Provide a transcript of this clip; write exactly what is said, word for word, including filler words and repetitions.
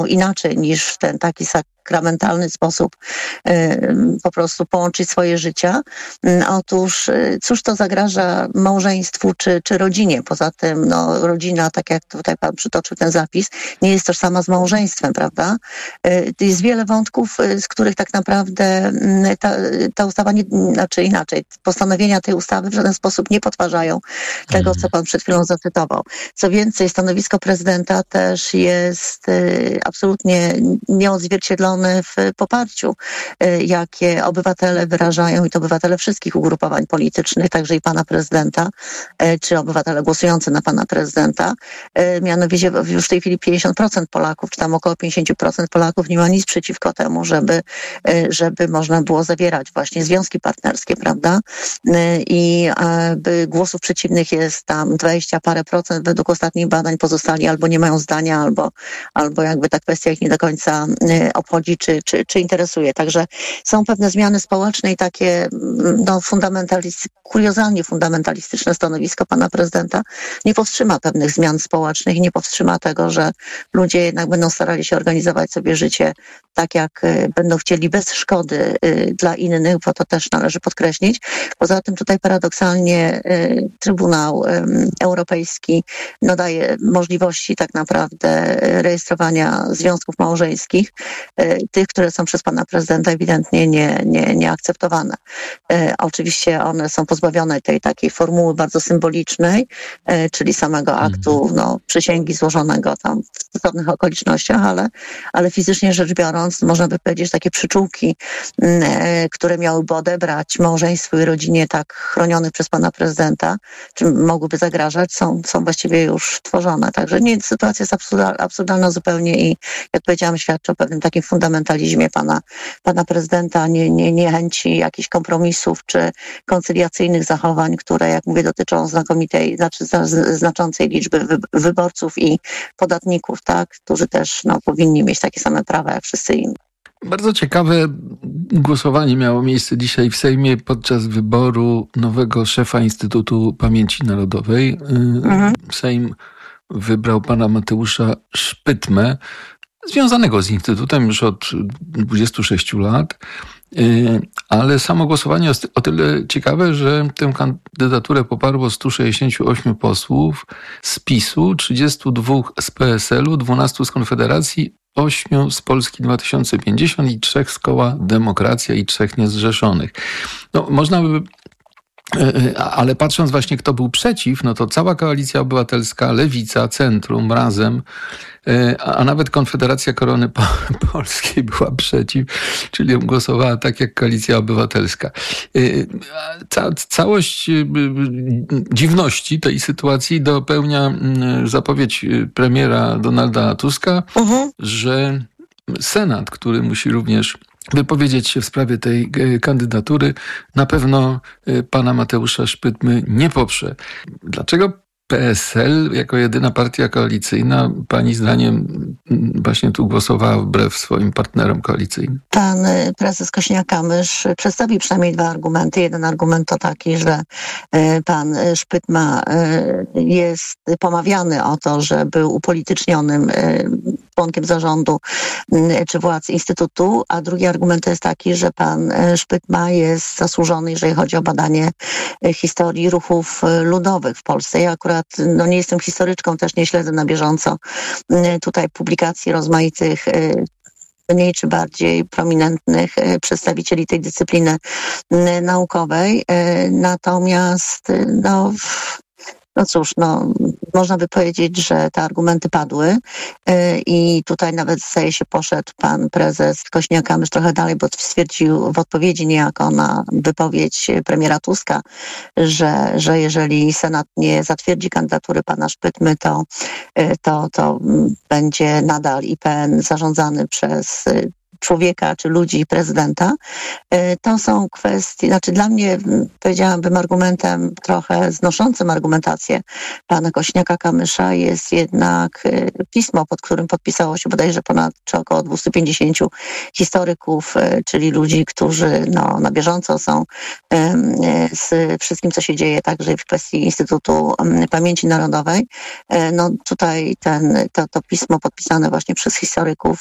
inaczej niż w ten taki sakramentalny sposób po prostu połączyć swoje życia. Otóż cóż to zagraża małżeństwu czy, czy rodzinie? Poza tym no, rodzina, tak jak tutaj pan przytoczył ten zapis, nie jest tożsama z małżeństwem, prawda? Jest wiele wątków, z których tak naprawdę ta, ta ustawa, nie, znaczy inaczej, postanowienia tej ustawy w żaden sposób nie podważają tego, co pan przed chwilą zacytował. Co więcej, stanowisko prezydenta też jest absolutnie nieodzwierciedlone w poparciu, jakie obywatele wyrażają, i to obywatele wszystkich ugrupowań politycznych, także i pana prezydenta, czy obywatele głosujący na pana prezydenta. Mianowicie już w tej chwili pięćdziesiąt procent Polaków, czy tam około pięćdziesiąt procent Polaków nie ma nic przeciwko temu, żeby, żeby można było zawierać właśnie związki partnerskie, prawda? I by głosów przeciwnych jest tam dwadzieścia parę procent, według ostatnich badań pozostali albo nie mają zdania, albo, albo jakby ta kwestia ich nie do końca obchodzi, czy, czy, czy interesuje. Także są pewne zmiany społeczne i takie no, fundamentalist, kuriozalnie fundamentalistyczne stanowisko pana prezydenta nie powstrzyma pewnych zmian społecznych i nie powstrzyma tego, że ludzie jednak będą starali się organizować sobie życie tak, jak będą chcieli, bez szkody dla innych, bo to też należy podkreślić. Poza tym tutaj paradoksalnie Trybunał Europejski no, daje możliwości tak naprawdę rejestrowania związków małżeńskich, tych, które są przez pana prezydenta ewidentnie nie, nie, nieakceptowane. E, oczywiście one są pozbawione tej takiej formuły bardzo symbolicznej, e, czyli samego aktu no, przysięgi złożonego tam w stosownych okolicznościach, ale, ale fizycznie rzecz biorąc, można by powiedzieć, że takie przyczółki, e, które miałyby odebrać małżeństwu i rodzinie tak chronionych przez pana prezydenta, czy mogłyby zagrażać, są, są właściwie już tworzone. Także nie, sytuacja jest absurdalna, absurdalna zupełnie i jak powiedziałam, świadczy o pewnym takim fundamentalizmie pana, pana prezydenta, nie, nie, niechęci jakichś kompromisów czy koncyliacyjnych zachowań, które, jak mówię, dotyczą znakomitej, znaczy znaczącej liczby wy, wyborców i podatników, tak, którzy też no, powinni mieć takie same prawa jak wszyscy inni. Bardzo ciekawe głosowanie miało miejsce dzisiaj w Sejmie podczas wyboru nowego szefa Instytutu Pamięci Narodowej. Mhm. Sejm wybrał pana Mateusza Szpytmę, związanego z Instytutem już od dwudziestu sześciu lat, ale samo głosowanie jest o tyle ciekawe, że tę kandydaturę poparło stu sześćdziesięciu ośmiu posłów z PiSu, trzydziestu dwóch z P S L u, dwunastu z Konfederacji, ośmiu z Polski dwa tysiące pięćdziesiąt i trzech z Koła Demokracja i trzech niezrzeszonych. No, można by ale patrząc właśnie, kto był przeciw, no to cała Koalicja Obywatelska, Lewica, Centrum, Razem, a nawet Konfederacja Korony Polskiej była przeciw, czyli głosowała tak jak Koalicja Obywatelska. Ca- całość dziwności tej sytuacji dopełnia zapowiedź premiera Donalda Tuska, uh-huh. że Senat, który musi również wypowiedzieć się w sprawie tej kandydatury, na pewno pana Mateusza Szpytmy nie poprze. Dlaczego P S L jako jedyna partia koalicyjna pani zdaniem właśnie tu głosowała wbrew swoim partnerom koalicyjnym? Pan prezes Kosiniak-Kamysz przedstawił przynajmniej dwa argumenty. Jeden argument to taki, że pan Szpytma jest pomawiany o to, że był upolitycznionym członkiem zarządu czy władz Instytutu, a drugi argument to jest taki, że pan Szpytma jest zasłużony, jeżeli chodzi o badanie historii ruchów ludowych w Polsce. Ja akurat no, nie jestem historyczką, też nie śledzę na bieżąco tutaj publikacji rozmaitych mniej czy bardziej prominentnych przedstawicieli tej dyscypliny naukowej. Natomiast no No cóż, no, można by powiedzieć, że te argumenty padły i tutaj nawet zdaje się poszedł pan prezes Kosiniak-Kamysz trochę dalej, bo stwierdził w odpowiedzi niejako na wypowiedź premiera Tuska, że, że jeżeli Senat nie zatwierdzi kandydatury pana Szpytmy, to, to, to będzie nadal I P N zarządzany przez człowieka czy ludzi prezydenta. To są kwestie, znaczy dla mnie, powiedziałabym, argumentem trochę znoszącym argumentację pana Kośniaka-Kamysza jest jednak pismo, pod którym podpisało się bodajże ponad czy około dwieście pięćdziesiąt historyków, czyli ludzi, którzy no, na bieżąco są z wszystkim, co się dzieje także w kwestii Instytutu Pamięci Narodowej. No tutaj ten, to, to pismo podpisane właśnie przez historyków